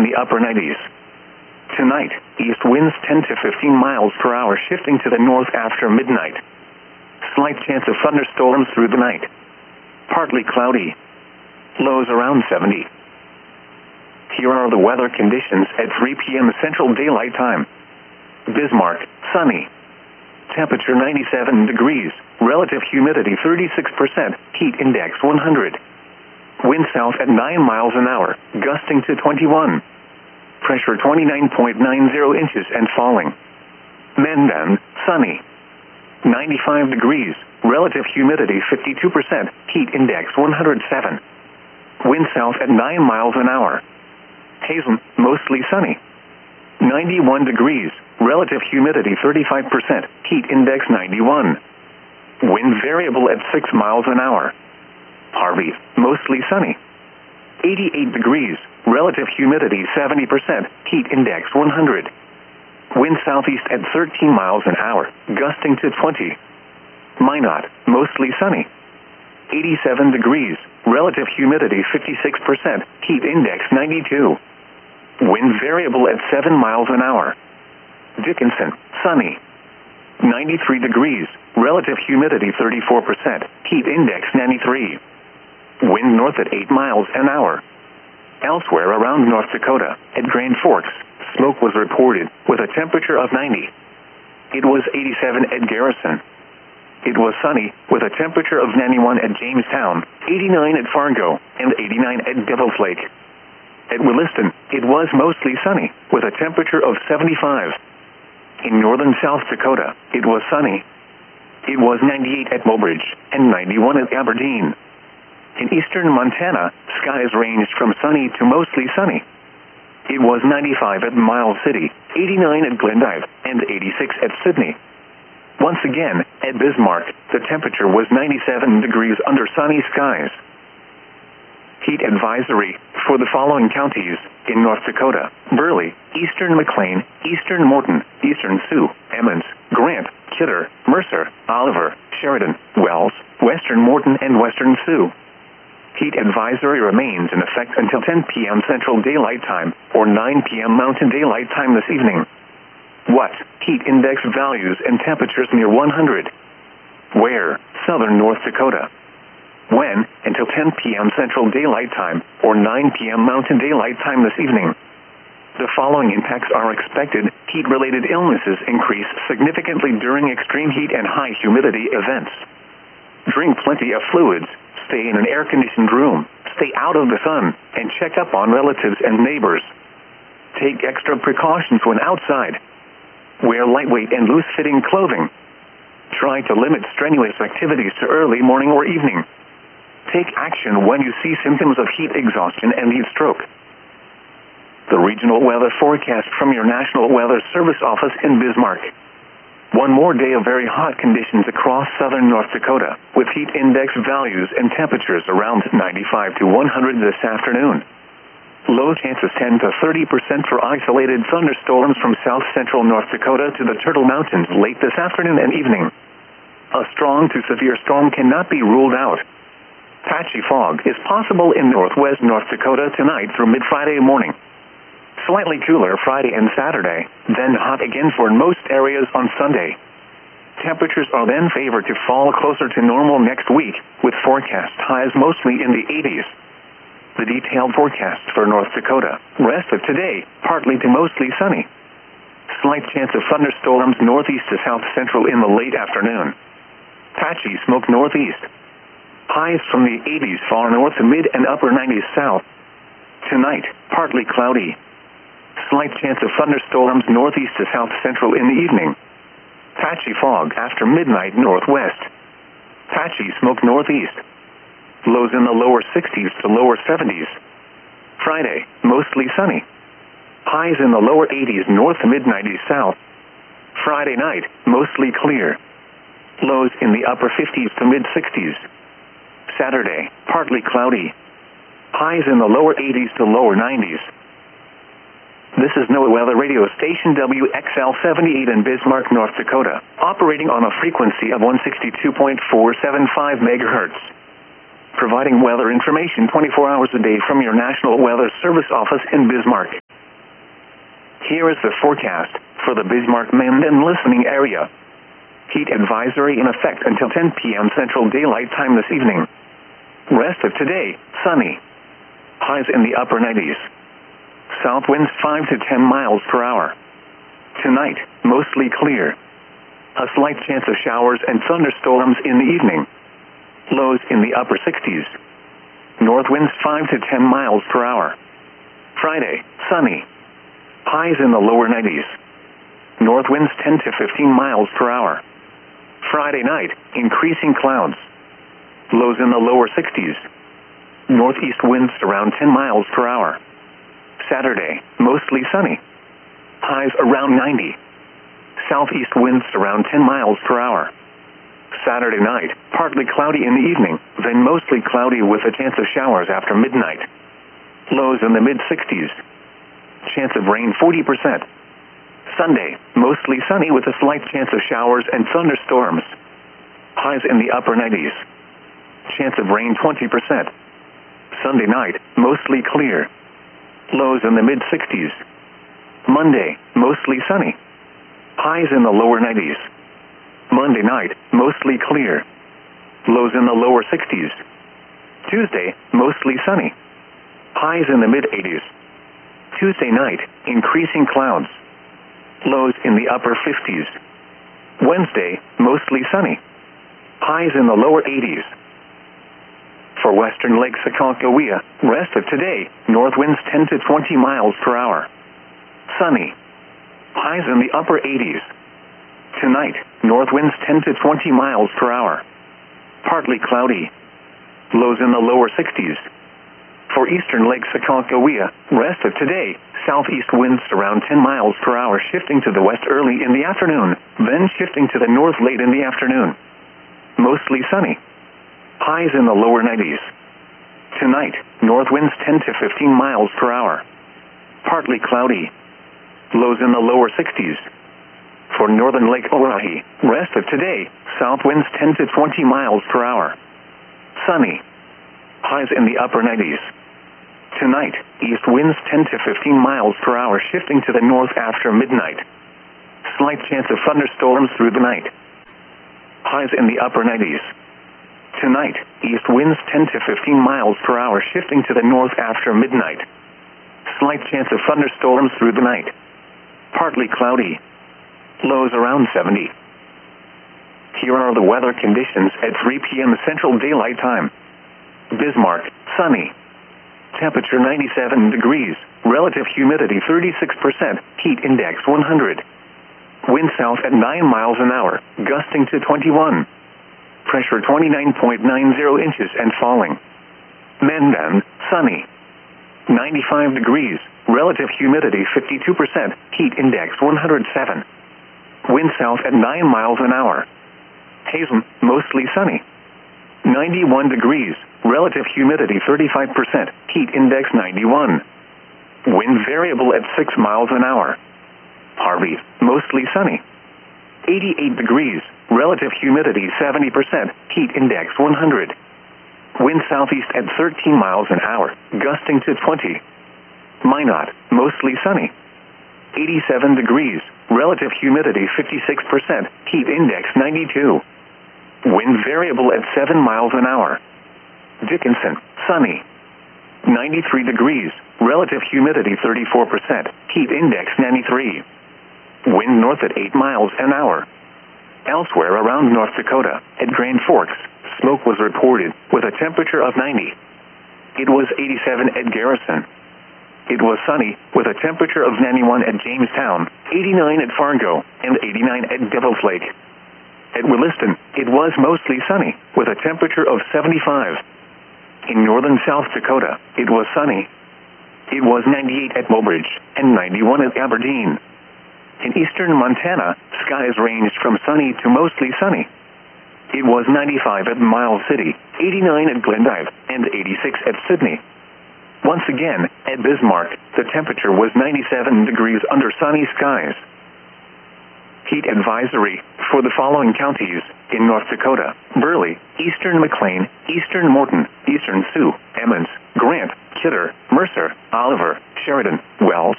in the upper 90s. Tonight, east winds 10 to 15 miles per hour shifting to the north after midnight. Slight chance of thunderstorms through the night. Partly cloudy. Lows around 70. Here are the weather conditions at 3 p.m. Central Daylight Time. Bismarck, sunny. Temperature 97 degrees. Relative humidity 36%. Heat index 100. Wind south at 9 miles an hour, gusting to 21. Pressure 29.90 inches and falling. Mandan, sunny. 95 degrees. Relative humidity 52%. Heat index 107. Wind south at 9 miles an hour. Hazen, mostly sunny. 91 degrees. Relative humidity 35%. Heat index 91. Wind variable at 6 miles an hour. Harvey, mostly sunny. 88 degrees. Relative humidity 70%. Heat index 100. Wind southeast at 13 miles an hour, gusting to 20. Minot, mostly sunny. 87 degrees. Relative humidity 56%. Heat index 92. Wind variable at 7 miles an hour. Dickinson, sunny. 93 degrees. Relative humidity 34%. Heat index 93. Wind north at 8 miles an hour. Elsewhere around North Dakota, at Grand Forks, smoke was reported with a temperature of 90. It was 87 at Garrison. It was sunny with a temperature of 91 at Jamestown, 89 at Fargo, and 89 at Devil's Lake. At Williston, it was mostly sunny with a temperature of 75. In northern South Dakota, it was sunny. It was 98 at Mobridge and 91 at Aberdeen. In eastern Montana, skies ranged from sunny to mostly sunny. It was 95 at Miles City, 89 at Glendive, and 86 at Sydney. Once again, at Bismarck, the temperature was 97 degrees under sunny skies. Heat advisory for the following counties in North Dakota: Burley, eastern McLean, eastern Morton, eastern Sioux, Emmons, Grant, Kidder, Mercer, Oliver, Sheridan, Wells, western Morton, and western Sioux. Heat advisory remains in effect until 10 p.m. Central Daylight Time or 9 p.m. Mountain Daylight Time this evening. What? Heat index values and temperatures near 100. Where? Southern North Dakota. When? Until 10 p.m. Central Daylight Time or 9 p.m. Mountain Daylight Time this evening. The following impacts are expected. Heat-related illnesses increase significantly during extreme heat and high humidity events. Drink plenty of fluids. Stay in an air-conditioned room, stay out of the sun, and check up on relatives and neighbors. Take extra precautions when outside. Wear lightweight and loose-fitting clothing. Try to limit strenuous activities to early morning or evening. Take action when you see symptoms of heat exhaustion and heat stroke. The regional weather forecast from your National Weather Service office in Bismarck. One more day of very hot conditions across southern North Dakota, with heat index values and temperatures around 95 to 100 this afternoon. Low chances 10 to 30% for isolated thunderstorms from south central North Dakota to the Turtle Mountains late this afternoon and evening. A strong to severe storm cannot be ruled out. Patchy fog is possible in northwest North Dakota tonight through mid-Friday morning. Slightly cooler Friday and Saturday, then hot again for most areas on Sunday. Temperatures are then favored to fall closer to normal next week, with forecast highs mostly in the 80s. The detailed forecast for North Dakota: rest of today, partly to mostly sunny. Slight chance of thunderstorms northeast to south central in the late afternoon. Patchy smoke northeast. Highs from the 80s far north to mid and upper 90s south. Tonight, partly cloudy. Slight chance of thunderstorms northeast to south central in the evening. Patchy fog after midnight northwest. Patchy smoke northeast. Lows in the lower 60s to lower 70s. Friday, mostly sunny. Highs in the lower 80s north to mid 90s south. Friday night, mostly clear. Lows in the upper 50s to mid 60s. Saturday, partly cloudy. Highs in the lower 80s to lower 90s. This is NOAA Weather Radio Station WXL78 in Bismarck, North Dakota, operating on a frequency of 162.475 megahertz. Providing weather information 24 hours a day from your National Weather Service office in Bismarck. Here is the forecast for the Bismarck-Mandan listening area. Heat advisory in effect until 10 p.m. Central Daylight Time this evening. Rest of today, sunny. Highs in the upper 90s. South winds 5 to 10 miles per hour. Tonight, mostly clear. A slight chance of showers and thunderstorms in the evening. Lows in the upper 60s. North winds 5 to 10 miles per hour. Friday, sunny. Highs in the lower 90s. North winds 10 to 15 miles per hour. Friday night, increasing clouds. Lows in the lower 60s. Northeast winds around 10 miles per hour. Saturday, mostly sunny. Highs around 90. Southeast winds around 10 miles per hour. Saturday night, partly cloudy in the evening, then mostly cloudy with a chance of showers after midnight. Lows in the mid-60s. Chance of rain 40%. Sunday, mostly sunny with a slight chance of showers and thunderstorms. Highs in the upper 90s. Chance of rain 20%. Sunday night, mostly clear. Lows in the mid-60s. Monday, mostly sunny. Highs in the lower 90s. Monday night, mostly clear. Lows in the lower 60s. Tuesday, mostly sunny. Highs in the mid-80s. Tuesday night, increasing clouds. Lows in the upper 50s. Wednesday, mostly sunny. Highs in the lower 80s. For western Lake Sakakawea, rest of today, north winds 10 to 20 miles per hour. Sunny. Highs in the upper 80s. Tonight, north winds 10 to 20 miles per hour. Partly cloudy. Lows in the lower 60s. For eastern Lake Sakakawea, rest of today, southeast winds around 10 miles per hour shifting to the west early in the afternoon, then shifting to the north late in the afternoon. Mostly sunny. Highs in the lower 90s. Tonight, north winds 10 to 15 miles per hour. Partly cloudy. Lows in the lower 60s. For northern Lake Oahe, rest of today, south winds 10 to 20 miles per hour. Sunny. Highs in the upper 90s. Tonight, east winds 10 to 15 miles per hour shifting to the north after midnight. Slight chance of thunderstorms through the night. Highs in the upper 90s. Tonight, east winds 10 to 15 miles per hour shifting to the north after midnight. Slight chance of thunderstorms through the night. Partly cloudy. Lows around 70. Here are the weather conditions at 3 p.m. Central Daylight Time. Bismarck, sunny. Temperature 97 degrees. Relative humidity 36%. Heat index 100. Wind south at 9 miles an hour, gusting to 21. Pressure 29.90 inches and falling. Mandan, sunny. 95 degrees. Relative humidity 52%. Heat index 107. Wind south at 9 miles an hour. Hazen, mostly sunny. 91 degrees. Relative humidity 35%. Heat index 91. Wind variable at 6 miles an hour. Harvey, mostly sunny. 88 degrees. Relative humidity 70%. Heat index 100. Wind southeast at 13 miles an hour, gusting to 20. Minot, mostly sunny. 87 degrees. Relative humidity 56%. Heat index 92. Wind variable at 7 miles an hour. Dickinson, sunny. 93 degrees. Relative humidity 34%. Heat index 93. Wind north at 8 miles an hour. Elsewhere around North Dakota, at Grand Forks, smoke was reported with a temperature of 90. It was 87 at Garrison. It was sunny with a temperature of 91 at Jamestown, 89 at Fargo, and 89 at Devil's Lake. At Williston, it was mostly sunny with a temperature of 75. In northern South Dakota, it was sunny. It was 98 at Mobridge and 91 at Aberdeen. In eastern Montana, skies ranged from sunny to mostly sunny. It was 95 at Miles City, 89 at Glendive, and 86 at Sydney. Once again, at Bismarck, the temperature was 97 degrees under sunny skies. Heat advisory for the following counties in North Dakota: Burley, eastern McLean, eastern Morton, eastern Sioux, Emmons, Grant, Kidder, Mercer, Oliver, Sheridan, Wells,